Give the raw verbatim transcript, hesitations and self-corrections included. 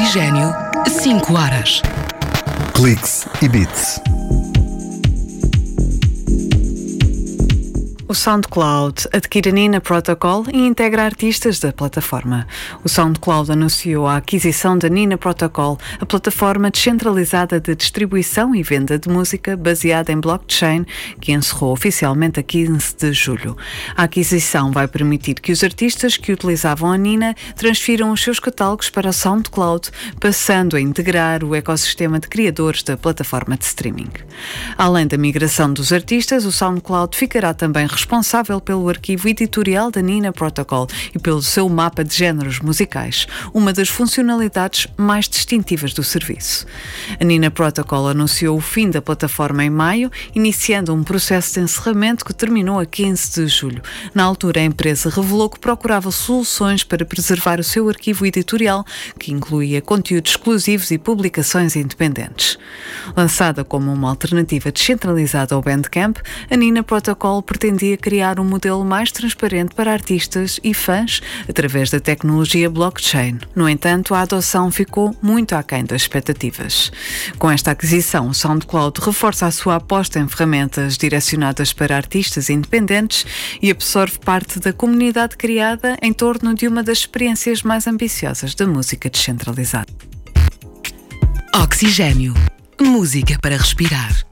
Oxigênio, cinco horas. Cliques e Beats. O SoundCloud adquire a Nina Protocol e integra artistas da plataforma. O SoundCloud anunciou a aquisição da Nina Protocol, a plataforma descentralizada de distribuição e venda de música baseada em blockchain, que encerrou oficialmente a quinze de julho. A aquisição vai permitir que os artistas que utilizavam a Nina transfiram os seus catálogos para o SoundCloud, passando a integrar o ecossistema de criadores da plataforma de streaming. Além da migração dos artistas, o SoundCloud ficará também responsável pelo arquivo editorial da Nina Protocol e pelo seu mapa de géneros musicais, uma das funcionalidades mais distintivas do serviço. A Nina Protocol anunciou o fim da plataforma em maio, iniciando um processo de encerramento que terminou a quinze de julho. Na altura, a empresa revelou que procurava soluções para preservar o seu arquivo editorial, que incluía conteúdos exclusivos e publicações independentes. Lançada como uma alternativa descentralizada ao Bandcamp, a Nina Protocol pretendia criar um modelo mais transparente para artistas e fãs através da tecnologia blockchain. No entanto, a adoção ficou muito aquém das expectativas. Com esta aquisição, o SoundCloud reforça a sua aposta em ferramentas direcionadas para artistas independentes e absorve parte da comunidade criada em torno de uma das experiências mais ambiciosas da música descentralizada. Oxigênio. Música para respirar.